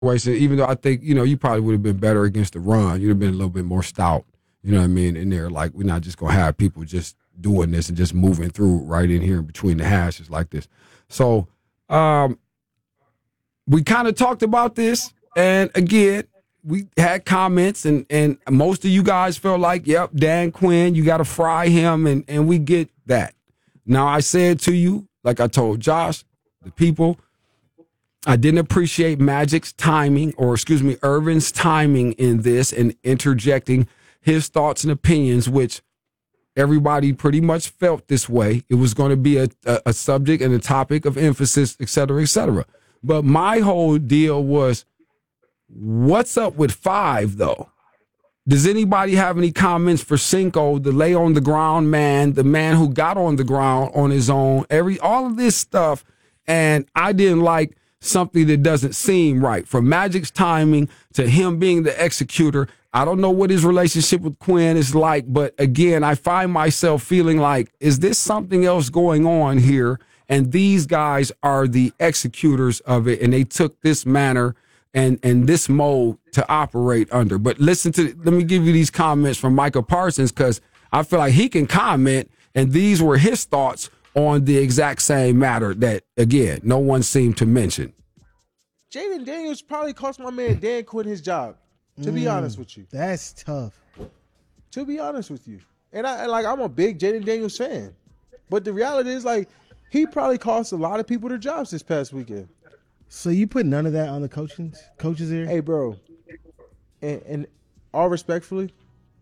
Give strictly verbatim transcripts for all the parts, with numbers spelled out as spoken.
situation, even though I think, you know, you probably would have been better against the run. You'd have been a little bit more stout, you know what I mean, in there. Like, we're not just going to have people just doing this and just moving through right in here in between the hashes like this. So um, we kind of talked about this. And, again, we had comments, and, and most of you guys felt like, yep, Dan Quinn, you got to fry him, and, and we get that. Now, I said to you, like I told Josh, the people, I didn't appreciate Magic's timing, or excuse me, Irvin's timing in this and interjecting his thoughts and opinions, which everybody pretty much felt this way. It was going to be a, a, a subject and a topic of emphasis, et cetera, et cetera. But my whole deal was, what's up with five, though? Does anybody have any comments for Cinco, the lay on the ground man, the man who got on the ground on his own, every all of this stuff, and I didn't like something that doesn't seem right. From Magic's timing to him being the executor, I don't know what his relationship with Quinn is like, but again, I find myself feeling like, is this something else going on here? And these guys are the executors of it, and they took this manner and and this mode to operate under. But listen to, let me give you these comments from Micah Parsons, because I feel like he can comment, and these were his thoughts on the exact same matter that, again, no one seemed to mention. Jaden Daniels probably cost my man Dan Quinn his job, to be Mm, honest with you. That's tough. To be honest with you. And I and like I'm a big Jaden Daniels fan. But the reality is, like, he probably cost a lot of people their jobs this past weekend. So you put none of that on the coaching coaches here? Hey, bro, and, and all respectfully,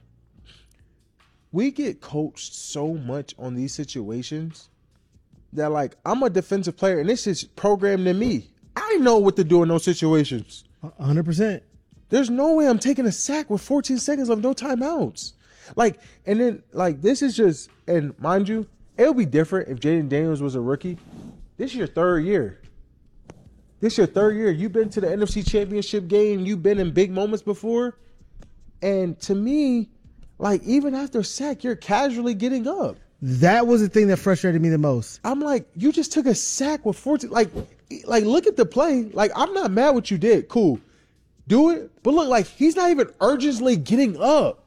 we get coached so much on these situations that, like, I'm a defensive player, and this is programmed in me. I know what to do in those situations. one hundred percent. There's no way I'm taking a sack with fourteen seconds of no timeouts. Like, and then, like, this is just, and mind you, it would be different if Jaden Daniels was a rookie. This is your third year. This is your third year. You've been to the N F C Championship game. You've been in big moments before. And to me, like, even after a sack, you're casually getting up. That was the thing that frustrated me the most. I'm like, you just took a sack with fourteen. Like, like look at the play. Like, I'm not mad what you did. Cool. Do it. But look, like, he's not even urgently getting up.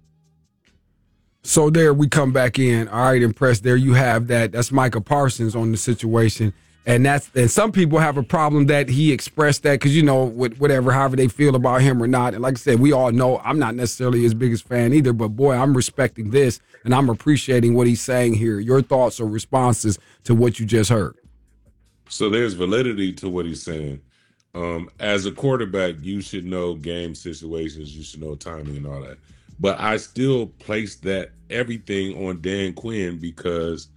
So there we come back in. All right, Impressed. There you have that. That's Micah Parsons on the situation. And that's and some people have a problem that he expressed that because, you know, with whatever, however they feel about him or not. And like I said, we all know I'm not necessarily his biggest fan either. But, boy, I'm respecting this, and I'm appreciating what he's saying here. Your thoughts or responses to what you just heard. So there's validity to what he's saying. Um, as a quarterback, you should know game situations. You should know timing and all that. But I still place that everything on Dan Quinn because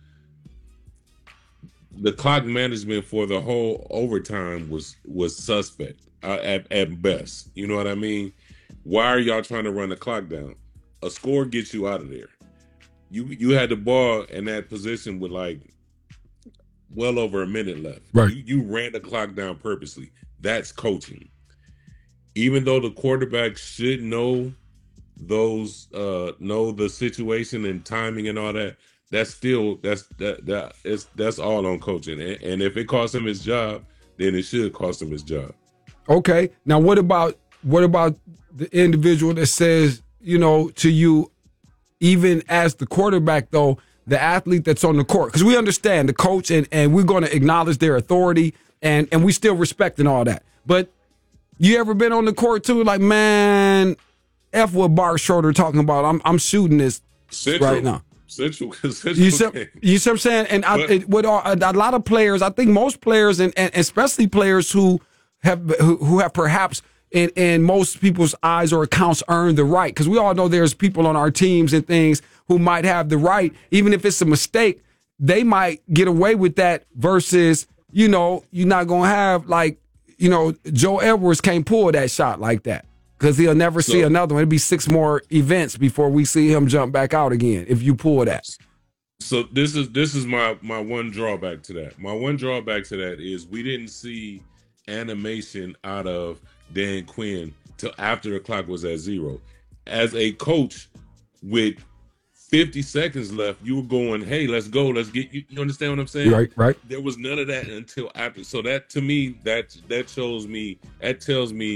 the clock management for the whole overtime was was suspect uh, at, at best. You know what I mean? Why are y'all trying to run the clock down? A score gets you out of there. You you had the ball in that position with like well over a minute left. Right. You, you ran the clock down purposely. That's coaching. Even though the quarterback should know those uh know the situation and timing and all that, that's still that's that that it's that's all on coaching. And, and if it costs him his job, then it should cost him his job. Okay. Now what about what about the individual that says, you know, to you, even as the quarterback though, the athlete that's on the court, because we understand the coach and, and we're going to acknowledge their authority and and we still respect and all that. But you ever been on the court too, like, man, F what Bart Schroeder talking about. I'm I'm shooting this Central, right now. Central, Central you see, you see what I'm saying? And I, But- it, with all, a, a lot of players, I think most players, and, and especially players who have who, who have perhaps in, in most people's eyes or accounts earned the right, because we all know there's people on our teams and things who might have the right, even if it's a mistake, they might get away with that versus, you know, you're not going to have like, you know, Joe Edwards can't pull that shot like that. Because he'll never So- see another one. It'll be six more events before we see him jump back out again if you pull that. So this is this is my my one drawback to that. My one drawback to that is we didn't see animation out of Dan Quinn till after the clock was at zero. As a coach with fifty seconds left, you were going, hey, let's go, let's get you. You understand what I'm saying? Right, right. There was none of that until after. So that to me, that that shows me, that tells me